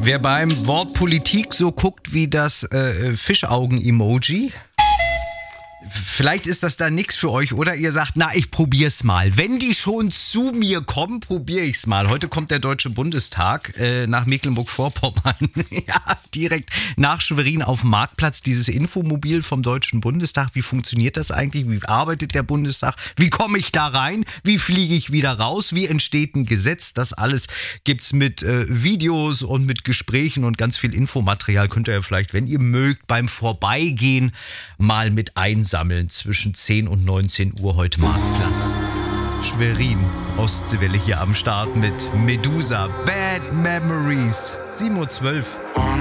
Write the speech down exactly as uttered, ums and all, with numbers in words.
Wer beim Wort Politik so guckt wie das äh, Fischaugen-Emoji, vielleicht ist das dann nichts für euch, oder? Ihr sagt, na, ich probier's mal. Wenn die schon zu mir kommen, probiere ich's mal. Heute kommt der Deutsche Bundestag äh, nach Mecklenburg-Vorpommern. Ja, direkt nach Schwerin auf dem Marktplatz. Dieses Infomobil vom Deutschen Bundestag. Wie funktioniert das eigentlich? Wie arbeitet der Bundestag? Wie komme ich da rein? Wie fliege ich wieder raus? Wie entsteht ein Gesetz? Das alles gibt's mit äh, Videos und mit Gesprächen und ganz viel Infomaterial. Könnt ihr ja vielleicht, wenn ihr mögt, beim Vorbeigehen mal mit einsammeln. Zwischen zehn und neunzehn Uhr heute Marktplatz. Schwerin, Ostseewelle hier am Start mit Medusa, Bad Memories, sieben Uhr zwölf.